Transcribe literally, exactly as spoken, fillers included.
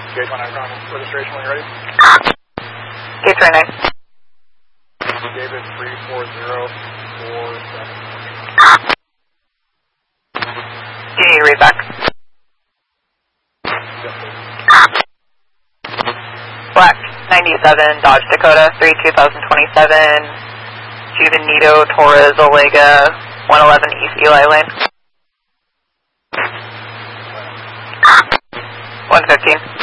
Gate one Icon registration when you're ready. Gate twenty-nine. David three four zero four seven. Do you need a read back? Yes, please. Black ninety-seven Dodge Dakota three two thousand twenty-seven Juvenito Torres Olega one eleven East Eli Lane. one fifteen.